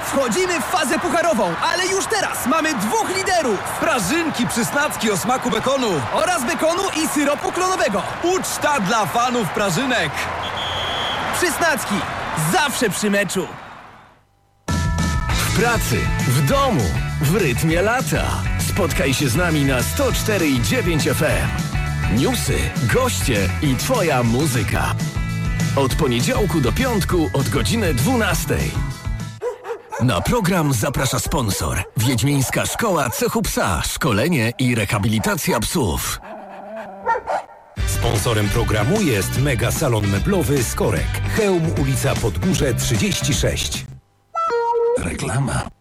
Wchodzimy w fazę pucharową, ale już teraz mamy 2 liderów. Prażynki, przysnacki o smaku bekonu Oraz bekonu i syropu klonowego. Uczta dla fanów prażynek. Przysnacki. Zawsze przy meczu. W pracy, w domu, w rytmie lata. Spotkaj się z nami na 104,9 FM. Newsy, goście i twoja muzyka. Od poniedziałku do piątku od godziny 12. Na program zaprasza sponsor. Wiedźmińska Szkoła Cechu Psa. Szkolenie i rehabilitacja psów. Sponsorem programu jest Mega Salon Meblowy Skorek. Chełm, ulica Podgórze 36. Reklama.